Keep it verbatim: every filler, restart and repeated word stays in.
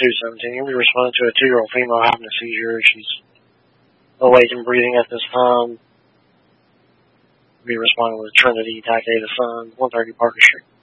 two seventeen. You'll be responding to a two-year-old female having a seizure. She's awake and breathing at this time. You'll be responding with Trinity, Tac Data Sun, one thirty Parker Street.